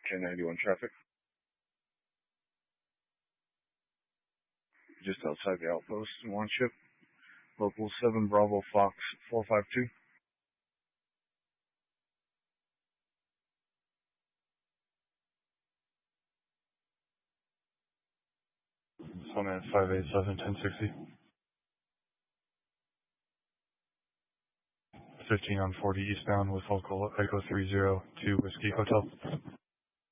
1091 traffic. Just outside the outpost, one ship. Local 7 Bravo Fox 452. Summit 587 1060. 15 on 40 eastbound with local Echo 302 Whiskey Hotel.